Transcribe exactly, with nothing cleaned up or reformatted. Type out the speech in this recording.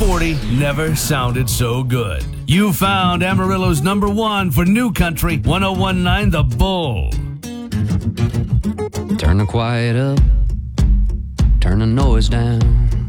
forty never sounded so good. You found Amarillo's number one for New Country, one oh one point nine The Bull. Turn the quiet up, turn the noise down.